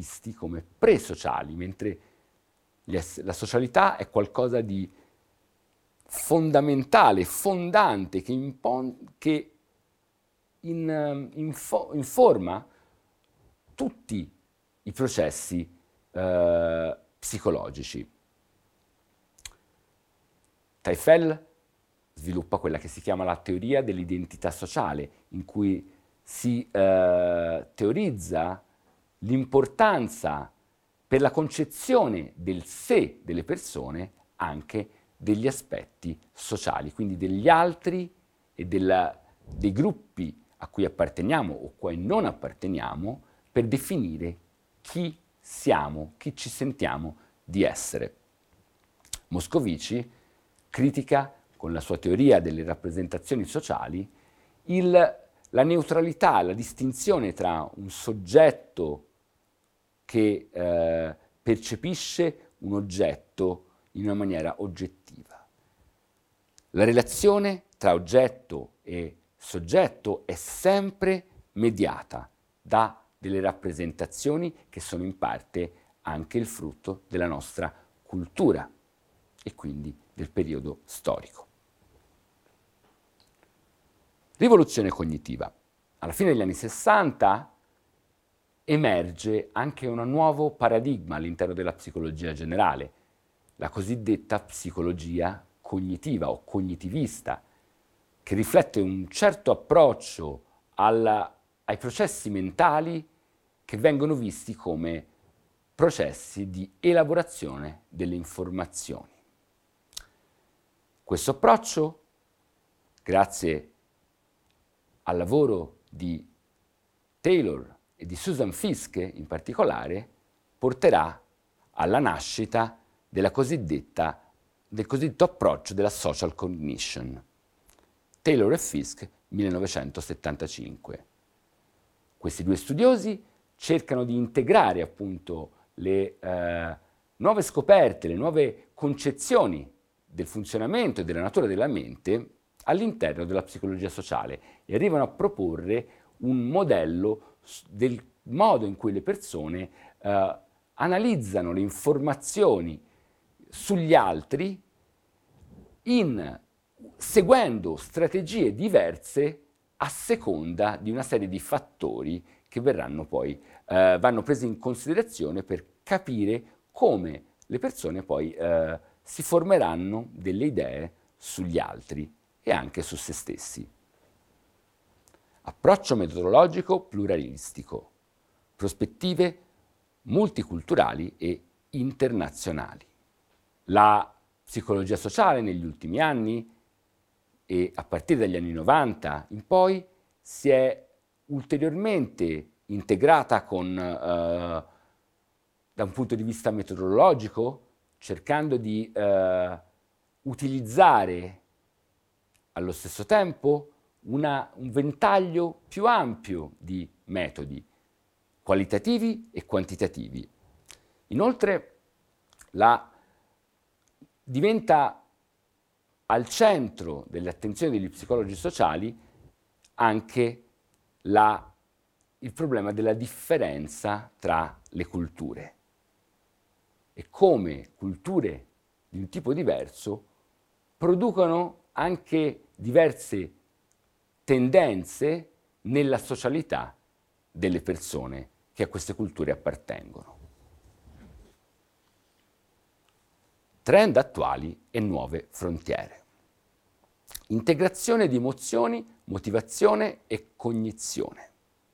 visti come pre-sociali, mentre la socialità è qualcosa di fondamentale, fondante, che informa tutti i processi psicologici. Teufel sviluppa quella che si chiama la teoria dell'identità sociale, in cui si teorizza l'importanza per la concezione del sé delle persone anche degli aspetti sociali, quindi degli altri e dei gruppi a cui apparteniamo o cui non apparteniamo, per definire chi siamo, chi ci sentiamo di essere. Moscovici critica, con la sua teoria delle rappresentazioni sociali, la neutralità, la distinzione tra un soggetto che percepisce un oggetto in una maniera oggettiva. La relazione tra oggetto e soggetto è sempre mediata da delle rappresentazioni che sono in parte anche il frutto della nostra cultura e quindi del periodo storico. Rivoluzione cognitiva. Alla fine degli anni 60 emerge anche un nuovo paradigma all'interno della psicologia generale, la cosiddetta psicologia cognitiva o cognitivista, che riflette un certo approccio ai processi mentali che vengono visti come processi di elaborazione delle informazioni. Questo approccio, grazie al lavoro di Taylor e di Susan Fiske in particolare, porterà alla nascita del cosiddetto approccio della social cognition. Taylor e Fiske, 1975. Questi due studiosi cercano di integrare appunto le nuove scoperte, le nuove concezioni del funzionamento e della natura della mente all'interno della psicologia sociale e arrivano a proporre un modello del modo in cui le persone analizzano le informazioni sugli altri seguendo strategie diverse a seconda di una serie di fattori che vanno presi in considerazione per capire come le persone poi si formeranno delle idee sugli altri e anche su se stessi. Approccio metodologico pluralistico, prospettive multiculturali e internazionali. La psicologia sociale negli ultimi anni e a partire dagli anni 90 in poi si è ulteriormente integrata da un punto di vista metodologico, cercando di utilizzare allo stesso tempo un ventaglio più ampio di metodi, qualitativi e quantitativi. Inoltre diventa al centro delle attenzioni degli psicologi sociali anche il problema della differenza tra le culture e come culture di un tipo diverso producono anche diverse tendenze nella socialità delle persone che a queste culture appartengono. Trend attuali e nuove frontiere. Integrazione di emozioni, motivazione e cognizione.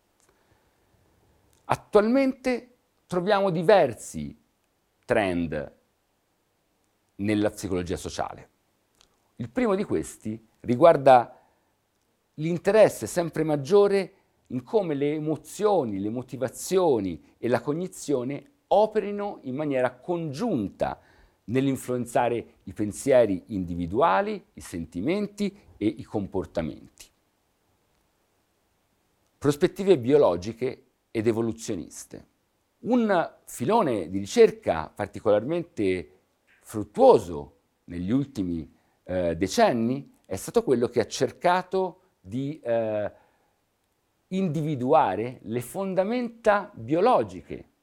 Attualmente troviamo diversi trend nella psicologia sociale. Il primo di questi riguarda l'interesse sempre maggiore in come le emozioni, le motivazioni e la cognizione operino in maniera congiunta nell'influenzare i pensieri individuali, i sentimenti e i comportamenti. Prospettive biologiche ed evoluzioniste. Un filone di ricerca particolarmente fruttuoso negli ultimi decenni è stato quello che ha cercato di individuare le fondamenta biologiche